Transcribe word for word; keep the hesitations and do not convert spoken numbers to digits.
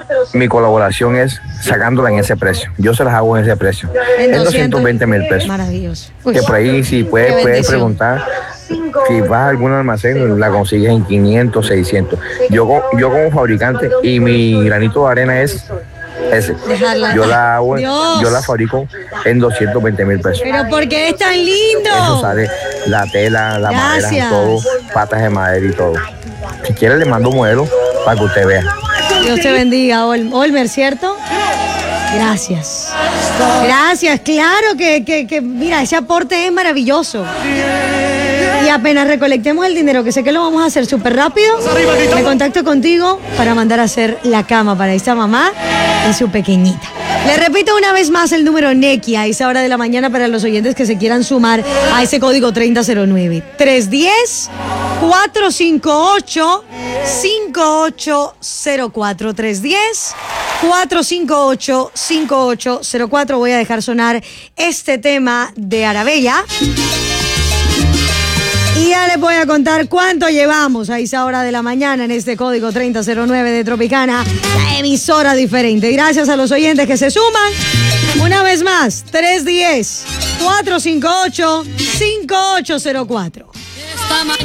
mi colaboración es sacándola en ese precio. Yo se las hago en ese precio. En, en doscientos veinte mil pesos. Maravilloso. Uy, que por ahí, si puedes, puedes preguntar, si vas a algún almacén, la consigues en quinientos, seiscientos. Yo, yo como fabricante, y mi granito de arena es ese. Dejarla. Yo la hago, Dios. yo la fabrico en doscientos veinte mil pesos. Pero ¿por qué es tan lindo? Eso sale la tela, la Gracias. madera, todo, patas de madera y todo. Si quieres le mando un modelo para que usted vea. Dios te bendiga, Ol- Olmer, ¿cierto? Gracias. Gracias, claro que, que, que, mira, ese aporte es maravilloso. Y apenas recolectemos el dinero, que sé que lo vamos a hacer súper rápido, me contacto contigo para mandar a hacer la cama para esta mamá y su pequeñita. Le repito una vez más el número N E C I a esa hora de la mañana para los oyentes que se quieran sumar a ese código treinta cero nueve. tres uno cero, cuatro cinco ocho, cinco ocho cero cuatro. tres uno cero, cuatro cinco ocho, cinco ocho cero cuatro. Voy a dejar sonar este tema de Arabella. Y ya les voy a contar cuánto llevamos a esa hora de la mañana en este código treinta cero nueve de Tropicana, la emisora diferente. Gracias a los oyentes que se suman. Una vez más, tres uno cero, cuatro cinco ocho, cinco ocho cero cuatro.